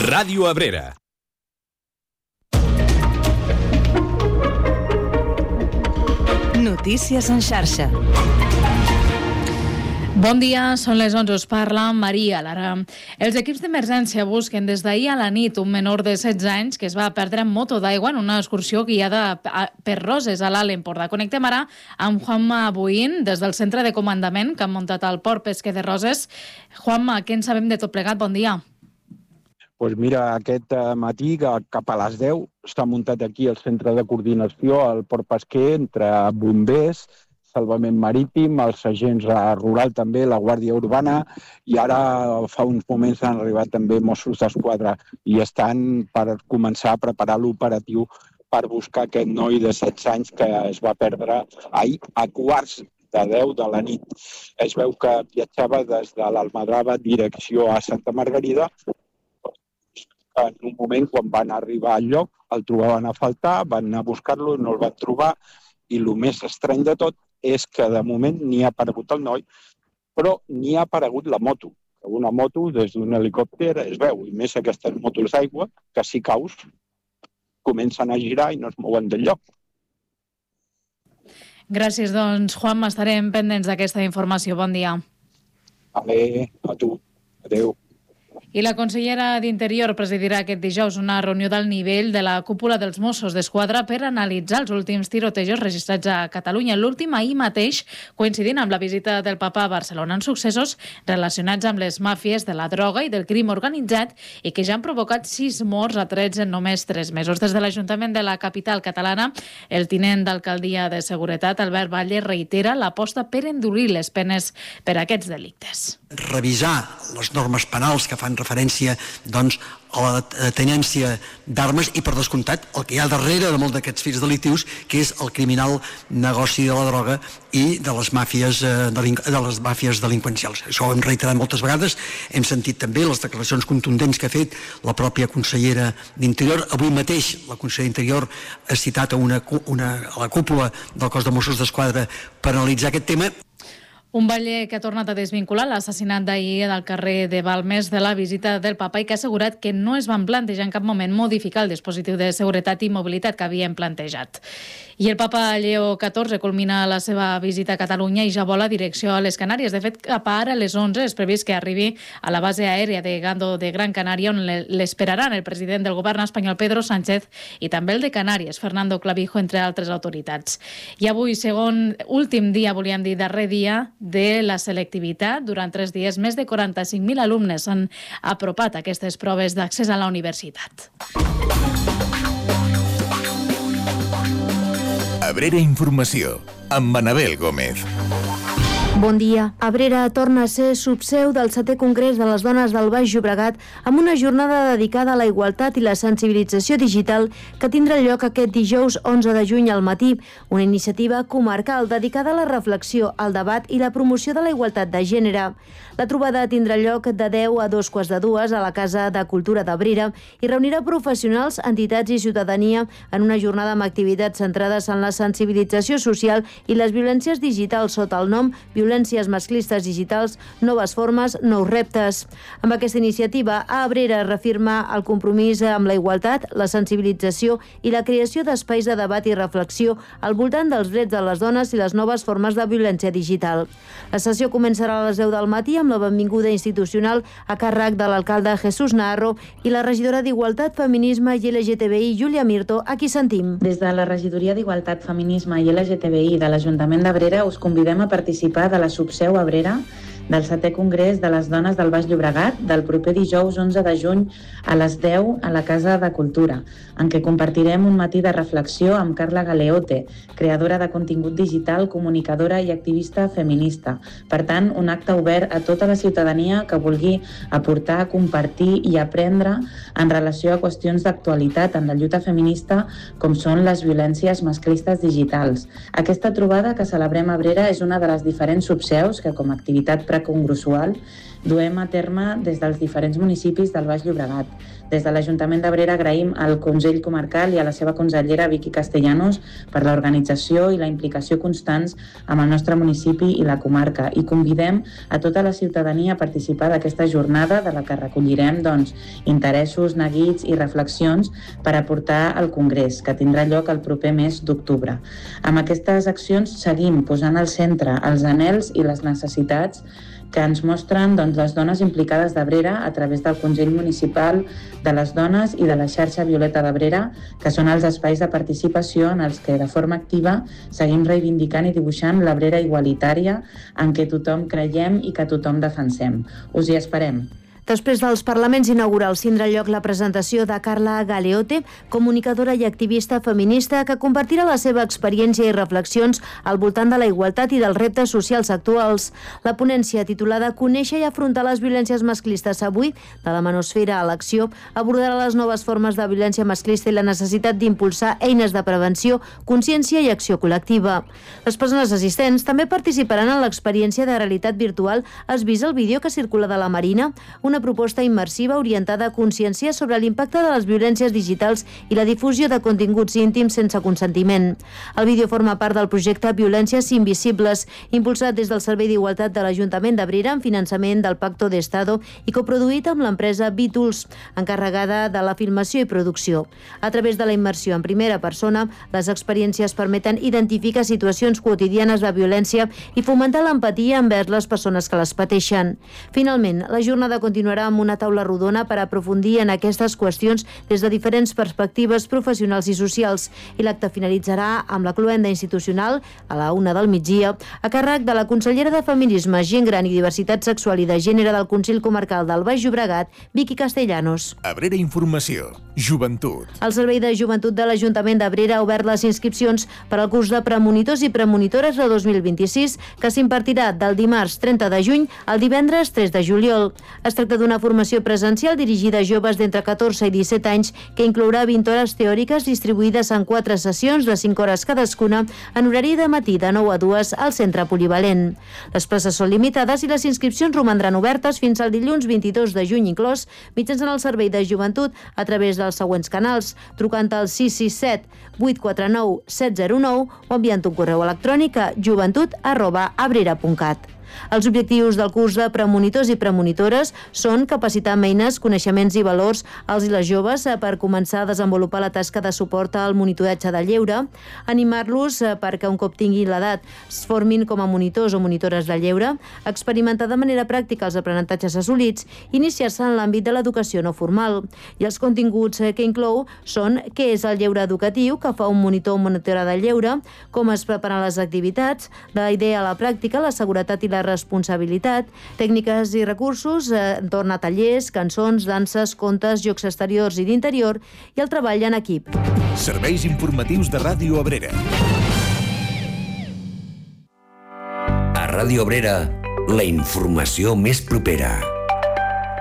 Ràdio Abrera. Notícies en xarxa. Bon dia, són les 11, us parla Maria Lara. Els equips d'emergència busquen des d'ahir a la nit un menor de 16 anys que es va perdre en moto d'aigua en una excursió guiada per Roses a l'Alt Empordà. Connectem ara amb Juanma Buin des del centre de comandament que han muntat al Port Pesquer de Roses. Juanma, què en sabem de tot plegat? Bon dia. Pues mira, aquest matí, cap a les 10, està muntat aquí el centre de coordinació al Port Pesquer entre bombers, salvament marítim, els agents rural també, la Guàrdia Urbana, i ara fa uns moments han arribat també Mossos d'Esquadra i estan per començar a preparar l'operatiu per buscar aquest noi de 16 anys que es va perdre ahir a quarts de 10 de la nit. Es veu que viatjava des de l'Almadrava direcció a Santa Margarida. En un moment, quan van arribar al lloc, el trobaven a faltar, van anar a buscar-lo, no el van trobar, i el més estrany de tot és que de moment ni ha aparegut el noi, però ni ha aparegut la moto. Una moto des d'un helicòpter es veu, i més aquestes motos d'aigua, que si caus, comencen a girar i no es mouen del lloc. Gràcies, doncs, Juan, estarem pendents d'aquesta informació. Bon dia. Vale, a tu. Adéu. I la consellera d'Interior presidirà aquest dijous una reunió d'alt nivell de la cúpula dels Mossos d'Esquadra per analitzar els últims tirotejos registrats a Catalunya. L'últim ahir mateix, coincidint amb la visita del papa a Barcelona, en successos relacionats amb les màfies de la droga i del crim organitzat i que ja han provocat 6 morts a trets en només 3 mesos. Des de l'Ajuntament de la capital catalana, el tinent d'Alcaldia de Seguretat, Albert Valle, reitera l'aposta per endurir les penes per a aquests delictes. Revisar les normes penals que fan referència doncs, a la tenència d'armes i, per descomptat, el que hi ha darrere de molts d'aquests fets delictius, que és el criminal negoci de la droga i de les màfies delinqüencials. Això ho hem reiterat moltes vegades, hem sentit també les declaracions contundents que ha fet la pròpia consellera d'Interior. Avui mateix la consellera d'Interior ha citat a la cúpula del cos de Mossos d'Esquadra per analitzar aquest tema. Un Valle que ha tornat a desvincular l'assassinat d'ahir del carrer de Balmes de la visita del papa i que ha assegurat que no es van plantejar en cap moment modificar el dispositiu de seguretat i mobilitat que havien plantejat. I el papa Lleó XIV culmina la seva visita a Catalunya i ja vola direcció a les Canàries. De fet, cap ara a les 11 és previst que arribi a la base aèria de Gando de Gran Canària, on l'esperaran el president del govern espanyol, Pedro Sánchez, i també el de Canàries, Fernando Clavijo, entre altres autoritats. I avui, últim dia, volíem dir darrer dia, de la selectivitat. Durant 3 dies, més de 45.000 alumnes han apropat aquestes proves d'accés a la universitat. Abrera Informació, amb Anabel Gómez. Bon dia. Abrera torna a ser subseu del 7è Congrés de les Dones del Baix Llobregat amb una jornada dedicada a la igualtat i la sensibilització digital que tindrà lloc aquest dijous 11 de juny al matí, una iniciativa comarcal dedicada a la reflexió, al debat i la promoció de la igualtat de gènere. La trobada tindrà lloc de 10 a 2:15 a la Casa de Cultura d'Abrera i reunirà professionals, entitats i ciutadania en una jornada amb activitats centrades en la sensibilització social i les violències digitals sota el nom Violències masclistes digitals, noves formes, nous reptes. Amb aquesta iniciativa, Abrera reafirma el compromís amb la igualtat, la sensibilització i la creació d'espais de debat i reflexió al voltant dels drets de les dones i les noves formes de violència digital. La sessió començarà a les 10 del matí amb la benvinguda institucional a càrrec de l'alcalde Jesús Naharro i la regidora d'Igualtat, Feminisme i LGTBI, Júlia Mirto, a qui sentim. Des de la regidoria d'Igualtat, Feminisme i LGTBI de l'Ajuntament d'Abrera us convidem a participar de la subseu Abrera del 7è Congrés de les Dones del Baix Llobregat del proper dijous 11 de juny a les 10 a la Casa de Cultura, en què compartirem un matí de reflexió amb Carla Galeote, creadora de contingut digital, comunicadora i activista feminista. Per tant, un acte obert a tota la ciutadania que vulgui aportar, compartir i aprendre en relació a qüestions d'actualitat en la lluita feminista com són les violències masclistes digitals. Aquesta trobada que celebrem a Abrera és una de les diferents subseus que, com a activitat precongressual, duem a terme des dels diferents municipis del Baix Llobregat. Des de l'Ajuntament d'Abrera agraïm al Consell Comarcal i a la seva consellera Vicky Castellanos per l'organització i la implicació constants amb el nostre municipi i la comarca, i convidem a tota la ciutadania a participar d'aquesta jornada de la que recollirem interessos, neguits i reflexions per aportar al Congrés, que tindrà lloc el proper mes d'octubre. Amb aquestes accions seguim posant al centre els anhels i les necessitats que ens mostren les dones implicades d'Abrera a través del Consell Municipal de les Dones i de la xarxa Violeta d'Abrera, que són els espais de participació en els que de forma activa seguim reivindicant i dibuixant l'Abrera igualitària en què tothom creiem i que tothom defensem. Us hi esperem. Després dels parlaments inaugurals tindrà lloc la presentació de Carla Galeote, comunicadora i activista feminista que compartirà la seva experiència i reflexions al voltant de la igualtat i dels reptes socials actuals. La ponència, titulada Conèixer i afrontar les violències masclistes avui, de la manosfera a l'acció, abordarà les noves formes de violència masclista i la necessitat d'impulsar eines de prevenció, consciència i acció col·lectiva. Les persones assistents també participaran en l'experiència de realitat virtual Has vist el vídeo que circula de la Marina? Una proposta immersiva orientada a conscienciar sobre l'impacte de les violències digitals i la difusió de continguts íntims sense consentiment. El vídeo forma part del projecte Violències Invisibles, impulsat des del Servei d'Igualtat de l'Ajuntament d'Abrera en finançament del Pacto de Estado i coproduït amb l'empresa B-Tools, encarregada de la filmació i producció. A través de la immersió en primera persona, les experiències permeten identificar situacions quotidianes de violència i fomentar l'empatia envers les persones que les pateixen. Finalment, la jornada continua amb una taula rodona per aprofundir en aquestes qüestions des de diferents perspectives professionals i socials, i l'acte finalitzarà amb la cloenda institucional a la 1 del migdia a càrrec de la consellera de Feminisme, Gent Gran i Diversitat Sexual i de Gènere del Consell Comarcal del Baix Llobregat, Vicky Castellanos. Abrera Informació. Joventut. El Servei de Joventut de l'Ajuntament d'Abrera ha obert les inscripcions per al curs de premonitors i premonitores de 2026, que s'impartirà del dimarts 30 de juny al divendres 3 de juliol. Es tracta d'una formació presencial dirigida a joves d'entre 14 i 17 anys que inclourà 20 hores teòriques distribuïdes en 4 sessions de 5 hores cadascuna en horari de matí de 9 a 2 al centre polivalent. Les places són limitades i les inscripcions romandran obertes fins al dilluns 22 de juny inclòs, mitjançant el Servei de Joventut a través dels següents canals, trucant al 667 849 709 o enviant un correu electrònic a joventut@abrera.cat. Els objectius del curs de premonitors i premonitores són capacitar amb eines, coneixements i valors als i les joves per començar a desenvolupar la tasca de suport al monitoratge de lleure, animar-los perquè un cop tinguin l'edat es formin com a monitors o monitores de lleure, experimentar de manera pràctica els aprenentatges assolits, iniciar-se en l'àmbit de l'educació no formal. I els continguts que inclou són què és el lleure educatiu que fa un monitor o monitora de lleure, com es preparen les activitats, la idea a la pràctica, la seguretat i la responsabilitat, tècniques i recursos entorn a tallers, cançons, danses, contes, jocs exteriors i d'interior i el treball en equip. Serveis informatius de Ràdio Abrera. A Ràdio Abrera, la informació més propera.